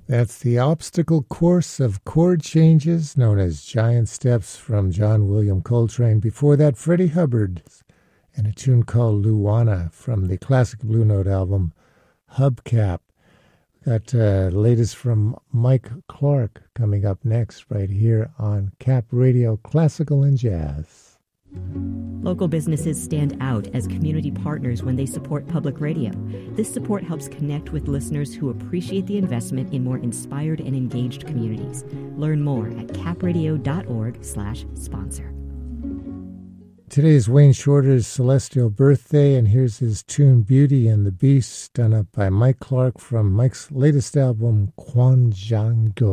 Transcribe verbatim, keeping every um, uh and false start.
That's the obstacle course of chord changes known as Giant Steps from John William Coltrane. Before that, Freddie Hubbard and a tune called Luana from the classic Blue Note album Hubcap. Got uh, latest from Mike Clark coming up next right here on Cap Radio Classical and Jazz. Local businesses stand out as community partners when they support public radio. This support helps connect with listeners who appreciate the investment in more inspired and engaged communities. Learn more at capradio.org slash sponsor. Today is Wayne Shorter's celestial birthday, and here's his tune Beauty and the Beast, done up by Mike Clark from Mike's latest album, Kwanjango.